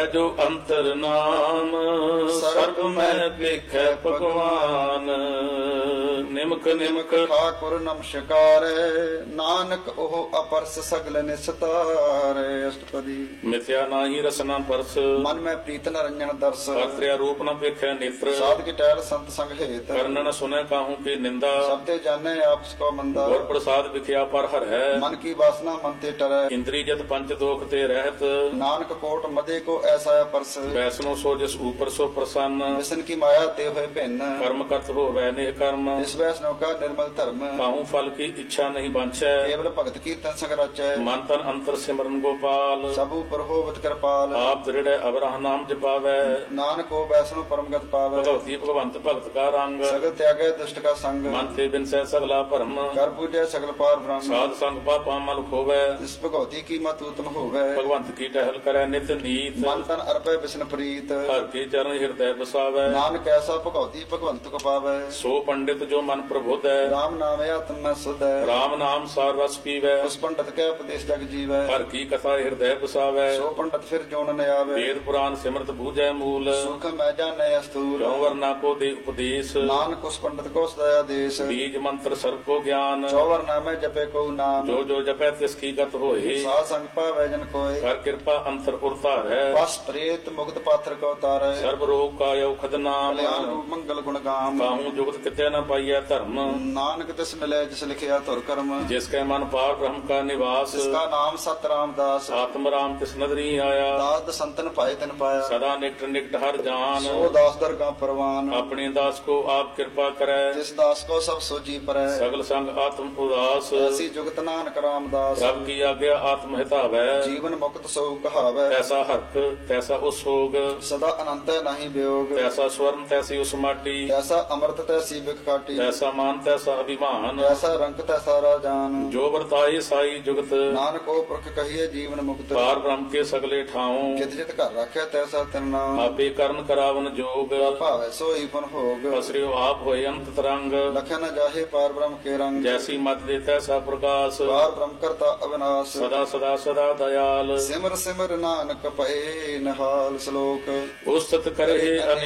ਜੋ ਅੰਤਰ ਨਾਮ ਸਰਬ ਮੈਂ ਵੇਖੈ ਭਗਵਾਨ। ਨਿਮਕ ਨਿਮਕ ਠਾਕੁਰ ਨਮਸਕਾਰੈ ਨਾਨਕ ਉਹ ਅਪਰਸ ਸਗਲ ਨਿਸਤਾਰੈ। ਅਸ਼ਟਪਦੀ। ਮਿਥਿਆ ਨਾਹੀ ਰਸਨਾ ਪਰਸ ਮਨ ਮੈਂ ਪ੍ਰੀਤ ਨ ਰੰਜਨ ਦਰਸ। ਕਰਤਿਆ ਰੂਪ ਨ ਵੇਖੈ ਨੇਤਰ। ਸਾਧ ਕੀ ਟਹਿਲ ਸੰਤ ਸੰਗ ਹੇਤ। ਕਰਨ ਨ ਸੁਨੈ ਕਾਹੂ ਕੀ ਨਿੰਦਾ। ਸਭ ਤੇ ਜਾਣੈ ਆਪਸ ਕੋ ਮੰਦਾ। ਗੁਰ ਪ੍ਰਸਾਦ ਵਿਖਿਆ ਪਰ ਹਰ ਹੈ। ਮਨ ਕੀ ਵਾਸਨਾ ਮਨ ਤੇ ਟਰੈ। ਇੰਦਰੀ ਜਤ ਪੰਚ ਦੋਖ ਤੇ ਰਹਿਤ। ਨਾਨਕ ਕੋਟ ਮਦੇ ਕੋ ਐਸਾ ਅਪਰਸ। ਵੈਸਨੋ ਸੋ ਜਿਸ ਊਪਰ ਸੋ ਪ੍ਰਸੰਨ। ਵਿਸ਼ਨ ਕੀ ਮਾਇਆ ਤੇ ਹੋਏ ਭਿੰਨ। ਕਰਮ ਕਰਤ ਹੋਵੈ ਨਿਹ ਕਰਮ। ਇਸ ਵੈਸਨੋ ਕਾ ਨਿਰਮਲ ਧਰਮ। ਕਾਹੂ ਫਲ ਕੀ ਇੱਛਾ ਨਹੀਂ ਬਾਂਛੈ। ਕੇਵਲ ਭਗਤ ਕੀਰਤਨ ਸੰਗ ਰਚੈ। ਮਨ ਤਨ ਅੰਤਰ ਸਿਮਰਨ ਗੋਪਾਲ। ਸਭ ਉਪਰ ਹੋਵਤ ਕਿਰਪਾਲ। ਆਪ ਦ੍ਰਿੜੈ ਅਵਰਹ ਨਾਮ ਜਪਾਵੈ। ਨਾਨਕ ਕੋ ਵੈਸਨੋ ਪਰਮਗਤ ਪਾਵੈ। ਭਗਵਤੀ ਭਗਵੰਤ ਭਗਤ ਕਾ ਰੰਗ। ਸਗਲ ਤਿਆਗੈ ਦੁਸ਼ਟ ਕਾ ਸੰਗ। ਮਨ ਤੇ ਬਿਨਸੈ ਸਗਲਾ ਭਰਮ। ਕਰ ਪੂਜੈ ਸਗਲ ਪਾਰ ਬ੍ਰਹਮ। ਸਾਧ ਸੰਗ ਪਾਪਾ ਮਲ ਖੋਵੈ। ਇਸ ਭਗਵਤੀ ਕੀ ਮਤ ਉਤਮ ਹੋਵੈ। ਭਗਵੰਤ ਕੀ ਟਹਿਲ ਕਰੈ ਨਿਤ ਨੀਤ। ਮਨ ਤਨ ਅਰਪੈ ਵਿਸ਼ਨ ਪ੍ਰੀਤ। ਹਰ ਕੇ ਚਰਨ ਹਿਰਦੈ ਬਸਾਵੈ। ਨਾਨਕ ਐਸਾ ਭਗਵਤੀ ਭਗਵੰਤ ਕੋ ਪਾਵੈ। ਸੋ ਪੰਡਿਤ ਜੋ ਮਨ ਪ੍ਰਬੁੱਧੈ। ਰਾਮ ਨਾਮ ਆਤਮ ਮੈਂ ਸੁਧੈ। ਰਾਮ ਨਾਮ ਸਾਰ ਰਸ ਪੀਵੈ। ਉਸ ਪੰਡਤ ਕੈ ਉਪਦੇਸ਼ ਜਗ ਜੀਵੈ। ਹਰ ਕੀ ਕਥਾ ਹਿਰਦੈ ਬਸਾਵੈ। ਸੋ ਪੰਡਤ ਫਿਰ ਜੋਨ ਨ ਆਵੈ। ਵੇਦ ਪੁਰਾਨ ਸਿਮਰਤ ਬੂਝੈ ਮੂਲ। ਸੁਖ ਮੈਂ ਜਾਣੈ ਅਸਤੂਲ। ਕਿਉ ਵਰਨਾ ਕੋ ਦੇ ਉਪਦੇਸ਼। ਨਾਨਕ ਉਸ ਪੰਡਤ ਕੋ ਸਦਾ ਆਦੇਸ਼। ਬੀਜ ਮੰਤਰ ਸਰਬ ਕੋ ਗਿਆਨ। ਚੌਵਰ ਨਾਮੈ ਜਪੇ ਕੋ ਨਾਮ। ਜੋ ਜੋ ਜਪੈ ਤਿਸ ਕੀ ਗਤ ਹੋਏ। ਸਾਧ ਸੰਗ ਪਾਵੈ ਜਨ ਕੋਇ। ਕਰ ਕਿਰਪਾ ਅੰਤਰ ਉਰਤਾਰੈ। ਬਸ ਪ੍ਰੇਤ ਮੁਕਤ ਪਾਤਰ ਕੋ ਤਾਰੈ। ਸਰਬ ਰੋਗ ਕਾਇ ਔਖਦ ਨਾਮ। ਕਲਿਆਣ ਰੂਪ ਮੰਗਲ ਗੁਣ ਗਾਮ। ਕਾਹੂ ਜੁਗਤ ਕਿਤੇ ਨ ਪਾਈਐ ਧਰਮ। ਨਾਨਕ ਤਿਸ ਮਿਲੈ ਜਿਸ ਲਿਖਿਆ ਧੁਰ ਕਰਮ। ਜਿਸ ਕੈ ਮਨ ਪਾਰ ਬ੍ਰਹਮ ਕਾ ਨਿਵਾਸ। ਜਿਸ ਕਾ ਨਾਮ ਸਤ ਰਾਮਦਾਸ। ਆਤਮ ਰਾਮ ਤਿਸ ਨਦਰੀ ਆਇਆ। ਦਾਸ ਸੰਤਨ ਭਾਏ ਤਨ ਪਾਇਆ। ਸਦਾ ਨਿਕਟ ਨਿਕਟ ਹਰ ਜਾਨ। ਸੋ ਦਾਸ ਦਰਗਾ ਪਰਵਾਨ। ਆਪਣੇ ਦਾਸ ਕੋ ਆਪ ਕਿਰਪਾ ਕਰੈ। ਜਿਸ ਦਾਸ ਕੋ ਸਭ ਸੋਜੀ ਪਰੈ। ਸਗਲ ਸੰਗ ਆਤਮ ਉਦਾਸ। ਐਸੀ ਜੁਗਤ ਨਾਨਕ ਰਾਮਦਾਸ। ਪ੍ਰਭ ਕੀ ਆਗਿਆ ਆਤਮ ਹਿਤਾਵੈ। ਜੀਵਨ ਮੁਕਤ ਸੋ ਕਹਾਵੈ। ਤੈਸਾ ਹਰਖ ਤੈਸਾ ਉਸ ਸੋਗ। ਸਦਾ ਅਨੰਤ ਨਹੀਂ ਵਿਯੋਗ। ਤੈਸਾ ਸਵਰਨ ਤੈਸੀ ਉਸ ਮਾਟੀ। ਐਸਾ ਅੰਮ੍ਰਿਤ ਤੈਸੀ ਬਿਖ ਕਾਟੀ। ਤੈਸਾ ਮਾਨ ਤੈਸਾ ਅਭਿਮਾਨ। ਐਸਾ ਰੰਗ ਤੈਸਾ ਰਾਜਾਨ। ਜੋ ਵਰਤਾਏ ਸਾਈ ਜੁਗਤ। ਨਾਨਕ ਉਹ ਪੁਰਖ ਕਹੀਏ ਜੀਵਨ ਮੁਕਤ। ਪਾਰ ਬ੍ਰਹਮ ਕੇ ਸਗਲੇ ਠਾਉ। ਜਿਤ ਜਿਤ ਘਰ ਰੱਖਿਆ ਤੈਸਾ ਤਿਨ ਨਾਮ। ਆਪੇ ਕਰਨ ਕਰਾਵਨ ਜੋਗ। ਭਾਵੈ ਸੋਈ ਫਨ ਭੋਗ। ਅਸਰਿਓ ਆਪ ਹੋਏ ਅੰਤ ਤਰੰਗ। ਲਖਿਆ ਨ ਜਾਹੇ ਪਾਰ ਬ੍ਰਹਮ ਕੇ ਰੰਗ। ਜੈਸੀ ਮਤ ਦੇ ਤੈਸਾ ਪ੍ਰਕਾਸ਼। ਪਾਰ ਬ੍ਰਹਮ ਕਰਤਾ ਅਵਿਨਾਸ਼। ਸਦਾ ਸਦਾ ਸਦਾ ਦਇਆਲ। ਸਿਮਰ ਸਿਮਰ ਨਾਨਕ ਪਏ ਨਿਹਾਲ। ਸ਼ਲੋਕ। ਉਸਤਤ ਕਰਹਿ